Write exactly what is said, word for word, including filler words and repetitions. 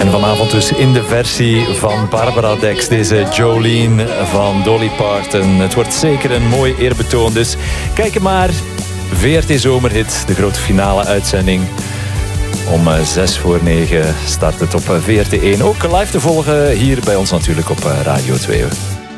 En vanavond dus in de versie van Barbara Dex, deze Jolene van Dolly Parton. Het wordt zeker een mooi eerbetoon, dus kijk maar. V R T Zomerhit, de grote finale uitzending. Om zes voor negen start het op V R T één. Ook live te volgen hier bij ons natuurlijk op Radio twee.